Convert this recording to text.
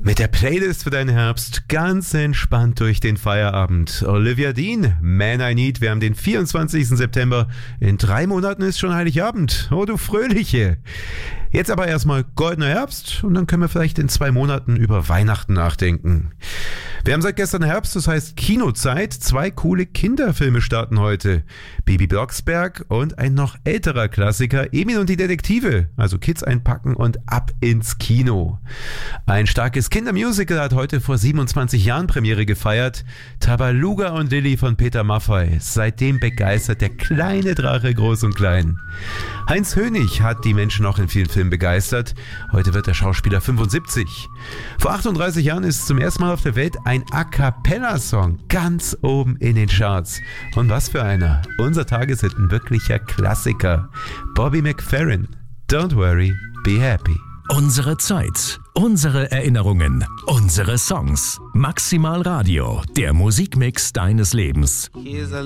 Mit der Playlist für deinen Herbst ganz entspannt durch den Feierabend. Olivia Dean, Man I Need. Wir haben den 24. September. In 3 Monaten ist schon Heiligabend. Oh, du Fröhliche. Jetzt aber erstmal goldener Herbst und dann können wir vielleicht in 2 Monaten über Weihnachten nachdenken. Wir haben seit gestern Herbst, das heißt Kinozeit. 2 coole Kinderfilme starten heute. Bibi Blocksberg und ein noch älterer Klassiker, Emil und die Detektive. Also Kids einpacken und ab ins Kino. Ein starkes Kindermusical hat heute vor 27 Jahren Premiere gefeiert. Tabaluga und Lilli von Peter Maffay. Seitdem begeistert der kleine Drache groß und klein. Heinz Hönig hat die Menschen auch in vielen Filmen begeistert. Heute wird der Schauspieler 75. Vor 38 Jahren ist zum ersten Mal auf der Welt ein A-Cappella-Song ganz oben in den Charts. Und was für einer. Unser Tageshit, ein wirklicher Klassiker. Bobby McFerrin. Don't worry, be happy. Unsere Zeit, unsere Erinnerungen, unsere Songs. Maximal Radio, der Musikmix deines Lebens.